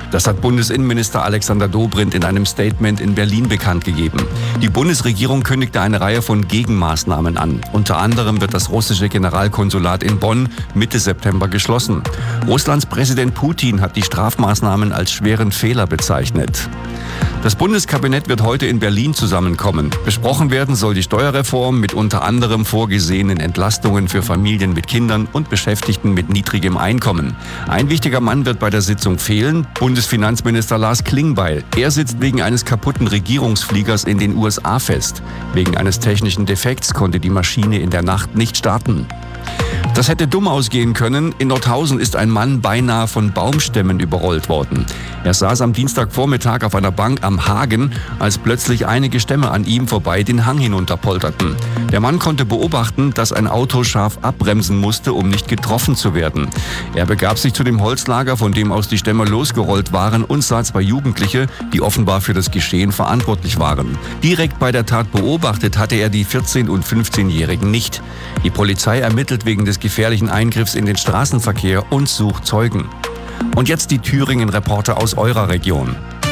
Das hat Bundesinnenminister Alexander Dobrindt in einem Statement in Berlin bekannt gegeben. Die Bundesregierung kündigte eine Reihe von Gegenmaßnahmen an. Unter anderem wird das russische Generalkonsulat in Bonn Mitte September geschlossen. Russlands Präsident Putin hat die Strafmaßnahmen als schweren Fehler bezeichnet. Das Bundeskabinett wird heute in Berlin zusammenkommen. Besprochen werden soll die Steuerreform mit unter anderem vorgesehenen Entlastungen für Familien mit Kindern und Beschäftigten mit niedrigem Einkommen. Ein wichtiger Mann wird bei der Sitzung fehlen, Bundesfinanzminister Lars Klingbeil. Er sitzt wegen eines kaputten Regierungsfliegers in den USA fest. Wegen eines technischen Defekts konnte die Maschine in der Nacht nicht starten. Das hätte dumm ausgehen können. In Nordhausen ist ein Mann beinahe von Baumstämmen überrollt worden. Er saß am Dienstagvormittag auf einer Bank am Hagen, als plötzlich einige Stämme an ihm vorbei den Hang hinunterpolterten. Der Mann konnte beobachten, dass ein Auto scharf abbremsen musste, um nicht getroffen zu werden. Er begab sich zu dem Holzlager, von dem aus die Stämme losgerollt waren, und sah zwei Jugendliche, die offenbar für das Geschehen verantwortlich waren. Direkt bei der Tat beobachtet hatte er die 14- und 15-Jährigen nicht. Die Polizei ermittelt wegen des gefährlichen Eingriffs in den Straßenverkehr und sucht Zeugen. Und jetzt die Thüringen-Reporter aus eurer Region.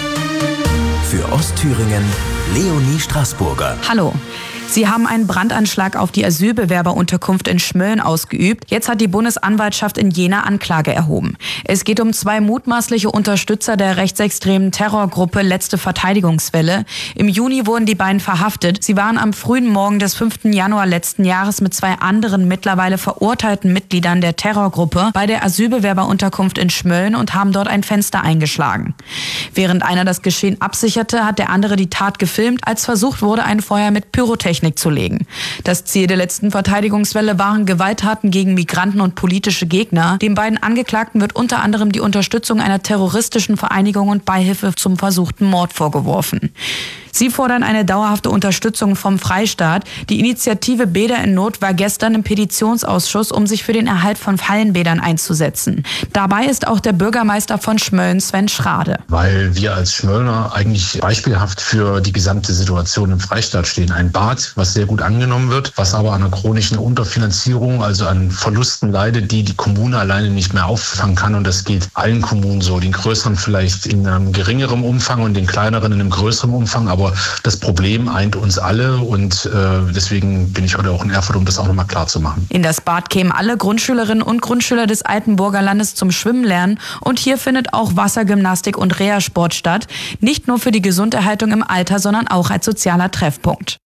Für Ostthüringen Leonie Straßburger. Hallo. Sie haben einen Brandanschlag auf die Asylbewerberunterkunft in Schmölln ausgeübt. Jetzt hat die Bundesanwaltschaft in Jena Anklage erhoben. Es geht um 2 mutmaßliche Unterstützer der rechtsextremen Terrorgruppe Letzte Verteidigungswelle. Im Juni wurden die beiden verhaftet. Sie waren am frühen Morgen des 5. Januar letzten Jahres mit 2 anderen mittlerweile verurteilten Mitgliedern der Terrorgruppe bei der Asylbewerberunterkunft in Schmölln und haben dort ein Fenster eingeschlagen. Während einer das Geschehen absicherte, hat der andere die Tat gefilmt, als versucht wurde, ein Feuer mit Pyrotechnik zu legen. Das Ziel der Letzten Verteidigungswelle waren Gewalttaten gegen Migranten und politische Gegner. Den beiden Angeklagten wird unter anderem die Unterstützung einer terroristischen Vereinigung und Beihilfe zum versuchten Mord vorgeworfen. Sie fordern eine dauerhafte Unterstützung vom Freistaat. Die Initiative Bäder in Not war gestern im Petitionsausschuss, um sich für den Erhalt von Hallenbädern einzusetzen. Dabei ist auch der Bürgermeister von Schmölln, Sven Schrade. Weil wir als Schmöllner eigentlich beispielhaft für die gesamte Situation im Freistaat stehen. Ein Bad, was sehr gut angenommen wird, was aber an einer chronischen Unterfinanzierung, also an Verlusten leidet, die die Kommune alleine nicht mehr auffangen kann. Und das geht allen Kommunen so. Den größeren vielleicht in einem geringeren Umfang und den kleineren in einem größeren Umfang. Aber das Problem eint uns alle und deswegen bin ich heute auch in Erfurt, um das auch nochmal klar zu machen. In das Bad kämen alle Grundschülerinnen und Grundschüler des Altenburger Landes zum Schwimmen lernen und hier findet auch Wassergymnastik und Reha-Sport statt. Nicht nur für die Gesunderhaltung im Alter, sondern auch als sozialer Treffpunkt.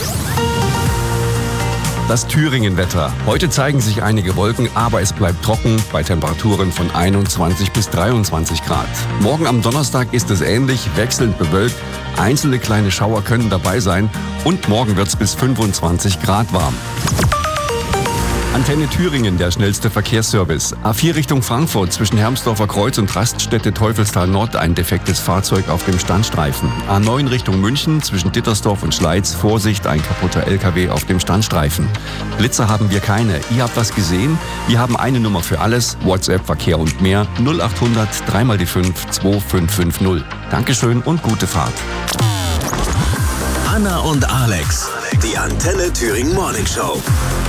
Das Thüringen-Wetter. Heute zeigen sich einige Wolken, aber es bleibt trocken bei Temperaturen von 21 bis 23 Grad. Morgen am Donnerstag ist es ähnlich, wechselnd bewölkt. Einzelne kleine Schauer können dabei sein und morgen wird es bis 25 Grad warm. Antenne Thüringen, der schnellste Verkehrsservice. A4 Richtung Frankfurt zwischen Hermsdorfer Kreuz und Raststätte Teufelstal Nord ein defektes Fahrzeug auf dem Standstreifen. A9 Richtung München zwischen Dittersdorf und Schleiz. Vorsicht, ein kaputter LKW auf dem Standstreifen. Blitzer haben wir keine. Ihr habt was gesehen? Wir haben eine Nummer für alles. WhatsApp, Verkehr und mehr. 0800 3x5 2550. Dankeschön und gute Fahrt. Anna und Alex, die Antenne Thüringen Morning Show.